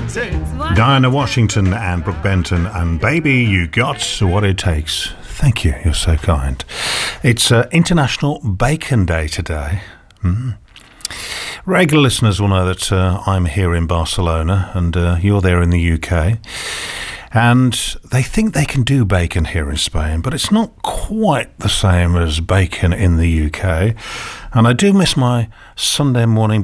Diana Washington and Brooke Benton and Baby, You Got What It Takes. Thank you, you're so kind. It's International Bacon Day today. Regular listeners will know that I'm here in Barcelona and you're there in the UK. And they think they can do bacon here in Spain, but it's not quite the same as bacon in the UK. And I do miss my Sunday morning